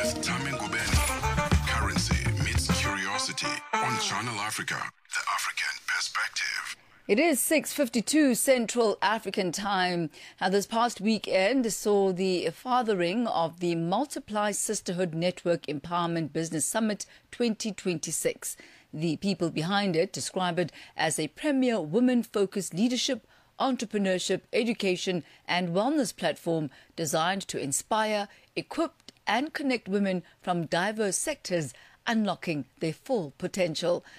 with Tami Ngubeni. Currency meets curiosity on Channel Africa, the African perspective. It is 6:52 Central African time. Now, this past weekend saw the fathering of the Multiply Sisterhood Network Empowerment Business Summit 2026. The people behind it describe it as a premier women-focused leadership, entrepreneurship, education and wellness platform designed to inspire, equip and connect women from diverse sectors, unlocking their full potential.